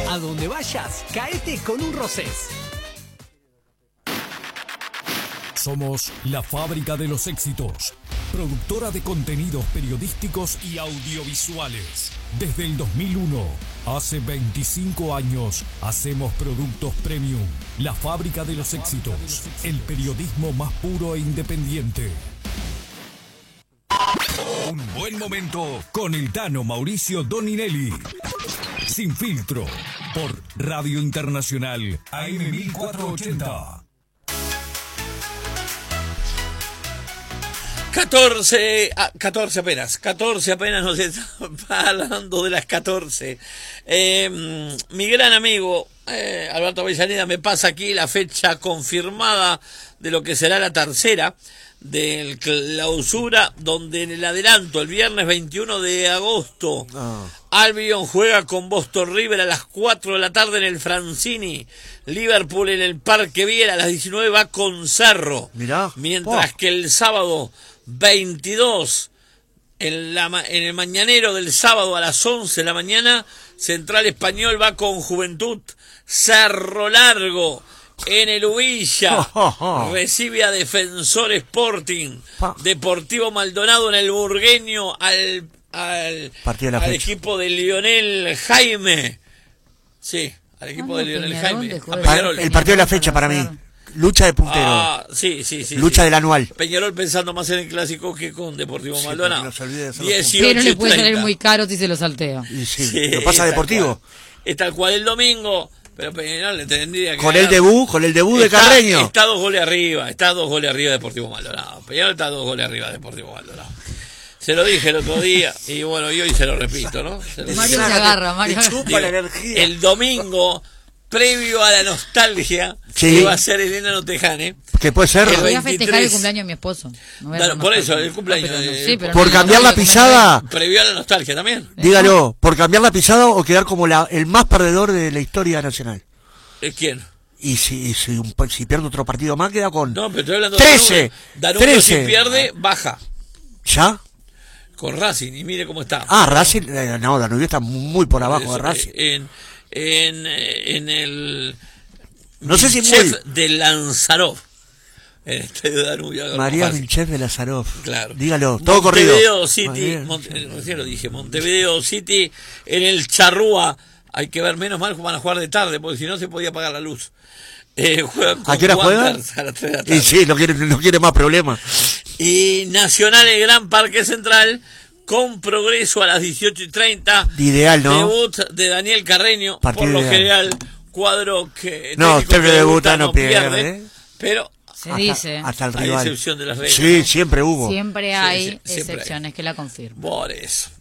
A donde vayas, caete con un Rosés. Somos la fábrica de los éxitos, productora de contenidos periodísticos y audiovisuales. Desde el 2001, hace 25 años, hacemos productos premium. La fábrica de los éxitos, el periodismo más puro e independiente. Un buen momento con el Tano Mauricio Doninelli. Sin filtro, por Radio Internacional AM 1480. 14 apenas nos está hablando de las 14. Mi gran amigo Alberto Avellaneda me pasa aquí la fecha confirmada de lo que será la tercera del clausura, donde en el adelanto, el viernes 21 de agosto, Albion juega con Boston River a las 4 de la tarde en el Francini. Liverpool en el Parque Viera a las 19 va con Cerro. Mirá. Mientras que el sábado 22, en el mañanero del sábado a las 11 de la mañana, Central Español va con Juventud. Cerro Largo en el Ubilla recibe a Defensor Sporting. Deportivo Maldonado en el Burgueño al equipo de Lionel Jaime. Sí, al equipo de Lionel Jaime. El partido de la fecha para mí. Lucha de puntero. Sí. Lucha del anual. Peñarol pensando más en el clásico que con Deportivo Maldonado. No se olvide de 18, pero le puede 30. salir muy caro si se lo saltea. Sí, lo pasa Deportivo. Es tal cual el domingo, pero Peñarol le tendría que con el debut de Carreño. Está 2 goles arriba Deportivo Maldonado. Peñarol está 2 goles arriba Deportivo Maldonado. Se lo dije el otro día y bueno, y hoy se lo repito, ¿no? Mario se agarra, Mario. Chupa la energía. El domingo, previo a la nostalgia, que va a ser Elena Notejane. Que puede ser. Voy a festejar el cumpleaños de mi esposo. No por eso, el cumpleaños. Por cambiar la pisada. Previo a la nostalgia también. Dígalo, por cambiar la pisada o quedar como el más perdedor de la historia nacional. ¿Quién? Y si pierde otro partido más, queda con. No, pero estoy hablando 13. de Danubio, si pierde, baja. ¿Ya? Con Racing, y mire cómo está. Racing, no, Danubio está muy por abajo de Racing. En el no sé si chef de Lanzarov, en el estadio de Danubio. María Milchev de Lazarov. Claro. Dígalo, todo corrido. Recién lo dije, Montevideo City en el Charrúa. Hay que ver, menos mal que van a jugar de tarde, porque si no se podía apagar la luz. ¿A qué hora juegan? A las 3 de la tarde. Y sí, no quiere más problemas. Y Nacional el Gran Parque Central con Progreso a las 18:30. Ideal, ¿no? Debut de Daniel Carreño, partido por lo ideal. general, cuadro que usted que debuta no pierde. Pero se dice. Hasta el hay rival. excepción de las reglas. Sí, ¿no? siempre hubo. Siempre hay siempre excepciones que la confirman. Por eso.